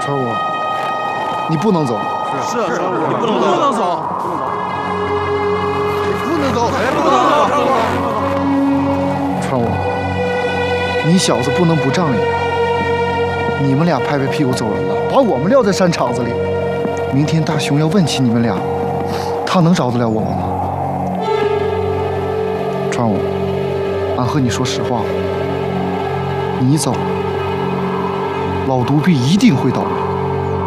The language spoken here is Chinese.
川武，你不能走。 是，你不能走， 不能走， 哎，不能走， 川武，你小子不能不仗义。你们俩拍拍屁股走人了，把我们撂在山场子里。明天大雄要问起你们俩，他能饶得了我们吗？川武，俺和你说实话，你走，老独臂一定会倒霉。